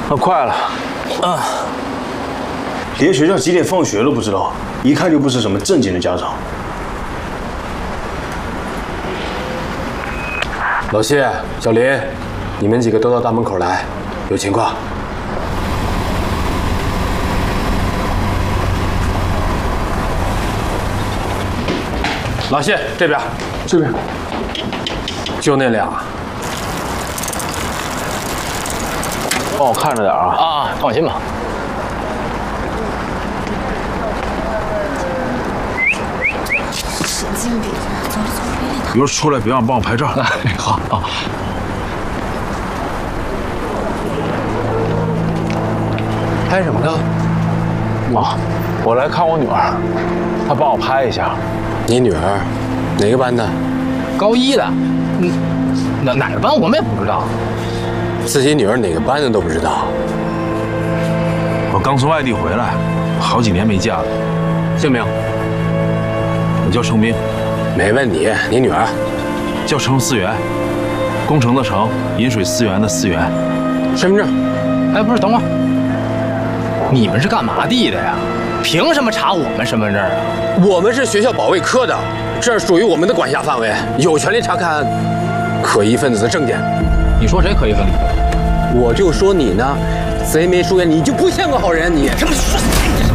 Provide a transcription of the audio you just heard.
那快了。啊，连学校几点放学都不知道，一看就不是什么正经的家长。 老谢、小林，你们几个都到大门口来，有情况。老谢这边，这边，就那俩。 帮我看着点啊！ 啊，放心吧。 神经病！走了走了，别理他。 一会儿出来别忘帮我拍照。 好啊。 拍什么呢？ 我来看我女儿，她帮我拍一下。 你女儿哪个班的？ 高一的，哪个班我们也不知道。 自己女儿哪个班的都不知道。 我刚从外地回来，好几年没见了。 姓名？ 我叫程兵。 没问题。你女儿？ 叫程思源，工程的程，饮水思源的思源。 身份证？ 哎，不是，等会儿，你们是干嘛地的呀？凭什么查我们身份证啊？ 我们是学校保卫科的，这属于我们的管辖范围，有权利查看可疑分子的证件。 你说谁可疑分子？ 我就说你呢，贼眉鼠眼，你就不像个好人，你。